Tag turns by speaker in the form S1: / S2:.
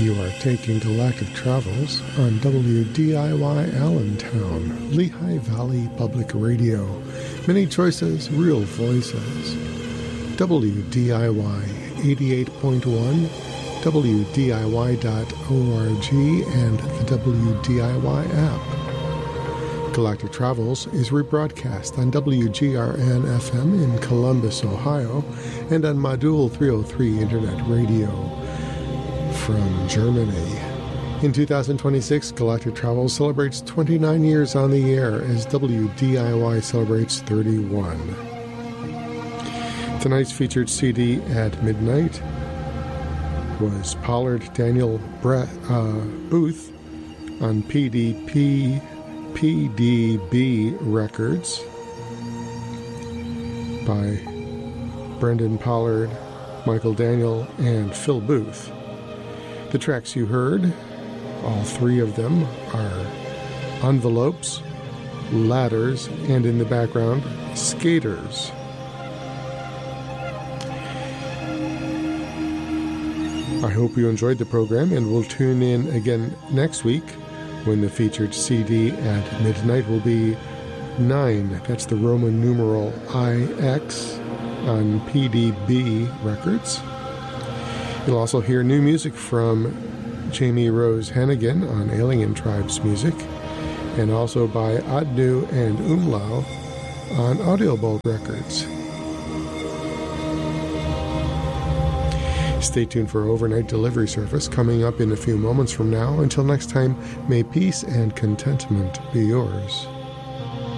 S1: You are taking Galactic Travels on WDIY Allentown, Lehigh Valley Public Radio. Many choices, real voices. WDIY 88.1, WDIY.org, and the WDIY app. Galactic Travels is rebroadcast on WGRN-FM in Columbus, Ohio, and on Module 303 Internet Radio from Germany. In 2026, Galactic Travels celebrates 29 years on the air as WDIY celebrates 31. Tonight's featured CD at midnight was Pollard Daniel Booth on PDB Records by Brendan Pollard, Michael Daniel, and Phil Booth. The tracks you heard, all three of them, are Envelopes, Ladders, and in the background, Skaters. I hope you enjoyed the program, and we'll tune in again next week when the featured CD at midnight will be 9. That's the Roman numeral IX on PDB Records. You'll also hear new music from Jamie Rose Hannigan on Alien Tribes Music, and also by Adnu and Umlau on Audiobolt Records. Stay tuned for overnight delivery service coming up in a few moments from now. Until next time, may peace and contentment be yours.